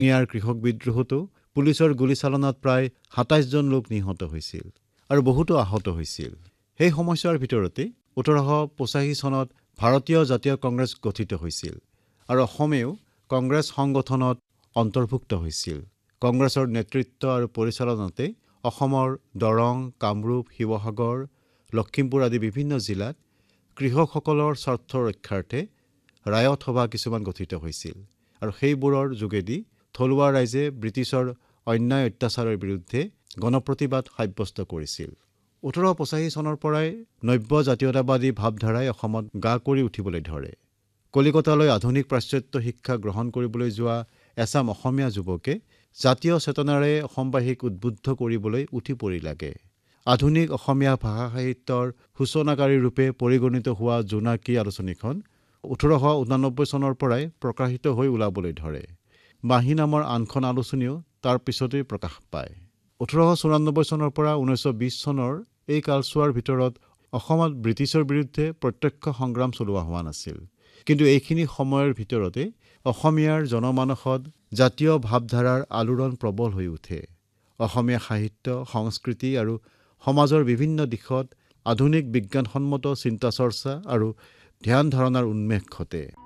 ইয়াৰ কৃষক বিদ্ৰোহতো পুলিচৰ গুলীচালনাত প্ৰায় ২৭ জন লোক নিহত হৈছিল আৰু বহুতো আহত হৈছিল। সেই সময়ছোৱাৰ ভিতৰতে ১৮৮৫ চনত ভাৰতীয় জাতীয় কংগ্ৰেছ গঠিত হৈছিল আৰু অসমেও কংগ্ৰেছ সংগঠনত অন্তৰ্ভুক্ত হৈছিল। কংগ্ৰেছৰ নেতৃত্ব আৰু পৰিচালনাতে অসমৰ দৰং, কামৰূপ, শিৱসাগৰ, লখিমপুৰ আদি বিভিন্ন জিলাত কৃষকসকলৰ স্বাৰ্থ ৰক্ষাৰ্থে ৰায়ত সভা কিছুমান গঠিত হৈছিল আৰু সেইবোৰৰ যোগেদি থলুৱা ৰাইজে ব্ৰিটিছৰ অন্যায় অত্যাচাৰৰ বিৰুদ্ধে গণপ্ৰতিবাদ সাব্যস্ত কৰিছিল। ১৮৮৫ চনৰ পৰাই নব্য জাতীয়তাবাদী ভাৱধাৰাই অসমত গা কৰি উঠিবলৈ ধৰে। কলিকতালৈ আধুনিক পাশ্চাত্য শিক্ষা গ্ৰহণ কৰিবলৈ যোৱা এচাম অসমীয়া যুৱকে জাতীয় চেতনাৰে অসমবাসীক উদ্বুদ্ধ কৰিবলৈ উঠি পৰি লাগে। আধুনিক অসমীয়া ভাষা সাহিত্যৰ সূচনাকাৰী ৰূপে পৰিগণিত হোৱা জোনাকী আলোচনীখন ১৮৮৯ চনৰ পৰাই প্ৰকাশিত হৈ ওলাবলৈ ধৰে। মাহী নামৰ আনখন আলোচনীও তাৰ পিছতেই প্ৰকাশ পায়। ১৮৯৪ চনৰ পৰা ১৯২০ চনৰ এই কালছোৱাৰ ভিতৰত অসমত ব্ৰিটিছৰ বিৰুদ্ধে প্ৰত্যক্ষ সংগ্ৰাম চলোৱা হোৱা নাছিল। কিন্তু এইখিনি সময়ৰ ভিতৰতে অসমীয়াৰ জনমানসত জাতীয় ভাৱধাৰাৰ আলোড়ন প্ৰবল হৈ উঠে। অসমীয়া সাহিত্য, সংস্কৃতি আৰু সমাজৰ বিভিন্ন দিশত আধুনিক বিজ্ঞানসন্মত চিন্তা চৰ্চা আৰু ধ্যান ধাৰণাৰ উন্মেষ ঘটে।